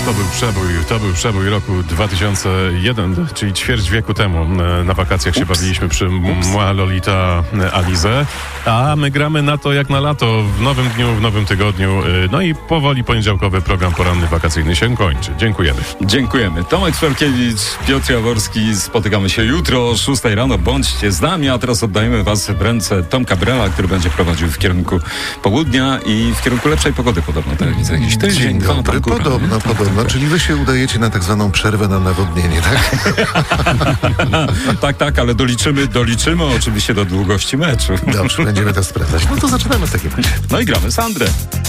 To był przebój roku 2001, czyli ćwierć wieku temu. Na wakacjach się bawiliśmy przy Mła Lolita Alizę, a my gramy na to jak na lato, w nowym dniu, w nowym tygodniu. No i powoli poniedziałkowy program poranny wakacyjny się kończy. Dziękujemy. Dziękujemy. Tomek Czwarkiewicz, Piotr Jaworski. Spotykamy się jutro o 6 rano. Bądźcie z nami, a teraz oddajemy was w ręce Tomka Brela, który będzie prowadził w kierunku południa i w kierunku lepszej pogody podobno telewizja. Jakiś tydzień, Dzień dwa, dobry, tam góra. podobno. Czyli wy się udajecie na tak zwaną przerwę na nawodnienie, tak? Tak, ale doliczymy oczywiście do długości meczu. Dobrze, będziemy to sprawdzać. No to zaczynamy w takim razie. No i gramy Sandrę.